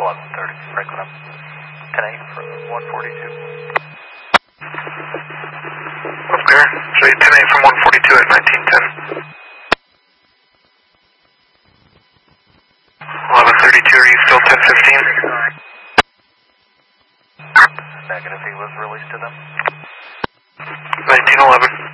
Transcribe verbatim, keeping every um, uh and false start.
eleven thirty, Franklin, I'm ten eight for one forty-two. Okay, so you ten eight from one forty-two at nineteen ten. eleven thirty-two, are you still ten fifteen? Negative, he was released to them. nineteen eleven.